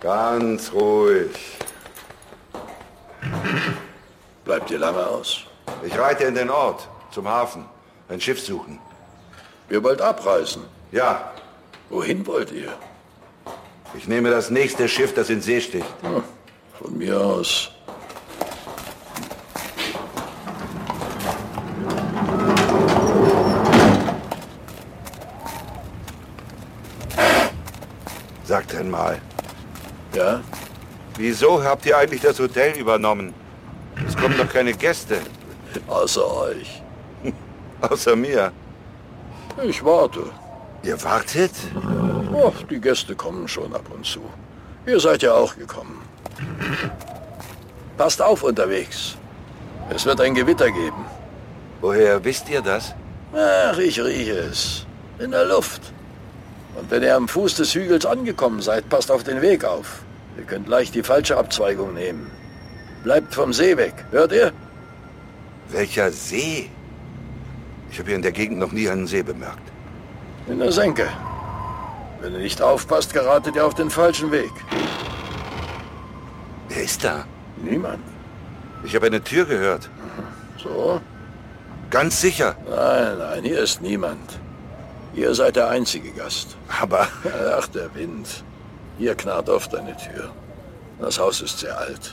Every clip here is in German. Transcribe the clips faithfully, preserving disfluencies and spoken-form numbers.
Ganz ruhig. Bleibt ihr lange aus? Ich reite in den Ort, zum Hafen. Ein Schiff suchen. Ihr wollt abreisen? Ja. Wohin wollt ihr? Ich nehme das nächste Schiff, das in See sticht. Hm, von mir aus. Sagt einmal. Ja? Wieso habt ihr eigentlich das Hotel übernommen? Es kommen doch keine Gäste. Außer euch. Außer mir. Ich warte. Ihr wartet? Oh, die Gäste kommen schon ab und zu. Ihr seid ja auch gekommen. Passt auf unterwegs. Es wird ein Gewitter geben. Woher wisst ihr das? Ach, ich rieche es. In der Luft. Und wenn ihr am Fuß des Hügels angekommen seid, passt auf den Weg auf. Ihr könnt leicht die falsche Abzweigung nehmen. Bleibt vom See weg. Hört ihr? Welcher See? Ich habe hier in der Gegend noch nie einen See bemerkt. In der Senke. Wenn ihr nicht aufpasst, geratet ihr auf den falschen Weg. Wer ist da? Niemand. Ich habe eine Tür gehört. So? Ganz sicher. Nein, nein, hier ist niemand. Ihr seid der einzige Gast. Aber... Ach, der Wind. Hier knarrt oft eine Tür. Das Haus ist sehr alt.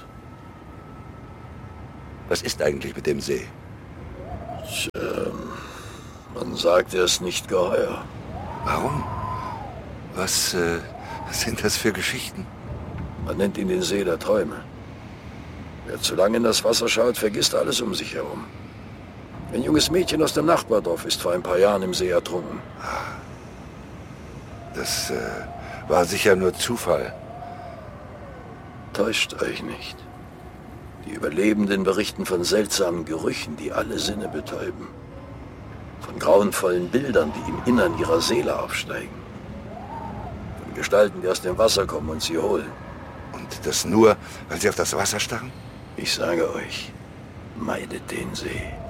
Was ist eigentlich mit dem See? Tja, man sagt, er ist nicht geheuer. Warum? Was, äh, was sind das für Geschichten? Man nennt ihn den See der Träume. Wer zu lange in das Wasser schaut, vergisst alles um sich herum. Ein junges Mädchen aus dem Nachbardorf ist vor ein paar Jahren im See ertrunken. Das äh, war sicher nur Zufall. Täuscht euch nicht. Die Überlebenden berichten von seltsamen Gerüchen, die alle Sinne betäuben. Von grauenvollen Bildern, die im Innern ihrer Seele aufsteigen. Von Gestalten, die aus dem Wasser kommen und sie holen. Und das nur, weil sie auf das Wasser starren? Ich sage euch, meidet den See.